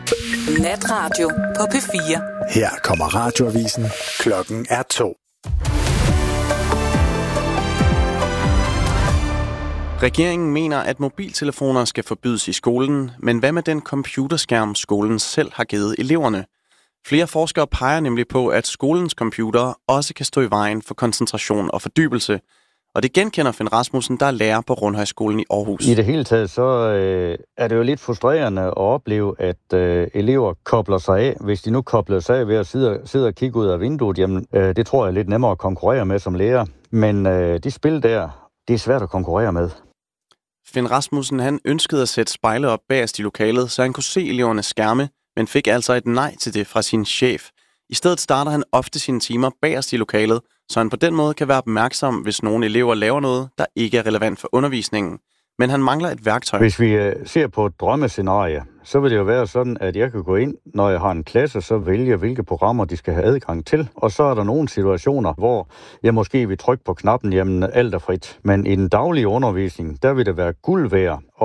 Natradio på P4. Her kommer radioavisen. Klokken er 2. Regeringen mener, at mobiltelefoner skal forbydes i skolen, men hvad med den computerskærm, skolen selv har givet eleverne? Flere forskere peger nemlig på, at skolens computere også kan stå i vejen for koncentration og fordybelse. Og det genkender Finn Rasmussen, der er lærer på Rundhøjskolen i Aarhus. I det hele taget, så er det jo lidt frustrerende at opleve, at elever kobler sig af. Hvis de nu kobler sig af ved at sidde og kigge ud af vinduet, jamen det tror jeg er lidt nemmere at konkurrere med som lærer. Men de spil der, det er svært at konkurrere med. Finn Rasmussen, han ønskede at sætte spejle op bagerst i lokalet, så han kunne se elevernes skærme, men fik altså et nej til det fra sin chef. I stedet starter han ofte sine timer bagerst i lokalet, så han på den måde kan være opmærksom, hvis nogle elever laver noget, der ikke er relevant for undervisningen. Men han mangler et værktøj. Hvis vi ser på et drømmescenarie, så vil det jo være sådan, at jeg kan gå ind, når jeg har en klasse, så vælge, hvilke programmer de skal have adgang til. Og så er der nogle situationer, hvor jeg måske vil trykke på knappen, jamen alt er frit. Men i den daglige undervisning, der vil det være guld værd